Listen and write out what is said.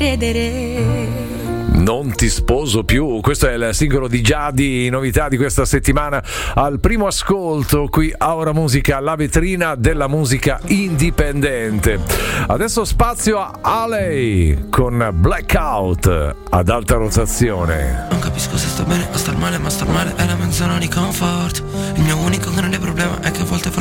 credere. Non ti sposo più, questo è il singolo di Giadi, novità di questa settimana al primo ascolto qui a Ora Musica, la vetrina della musica indipendente. Adesso spazio a Aley con Blackout ad alta rotazione. Non capisco se sto bene o star male, ma star male è la mia zona di comfort. Il mio unico grande problema è che a volte forse